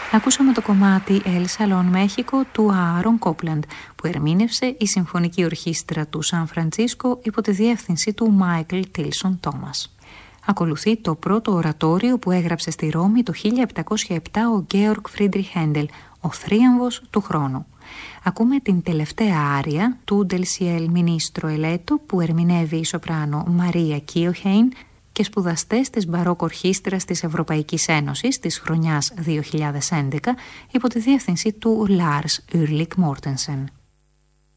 Ακούσαμε το κομμάτι El Salón México του Aaron Copland, που ερμήνευσε η Συμφωνική Ορχήστρα του Σαν Φραντσίσκο υπό τη διεύθυνση του Μάικλ Τίλσον Τόμας. Ακολουθεί το πρώτο ορατόριο που έγραψε στη Ρώμη το 1707 ο Γκέοργκ Φρίντριχ Χέντελ, ο θρίαμβος του χρόνου. Ακούμε την τελευταία άρια του Del Ciel Ministro Eletto που ερμηνεύει η σοπράνο Μαρία Κίοχέιν και σπουδαστές της Μπαρόκ Ορχήστρας της Ευρωπαϊκής Ένωσης της χρονιάς 2011 υπό τη διεύθυνση του Lars Ulrik Mortensen.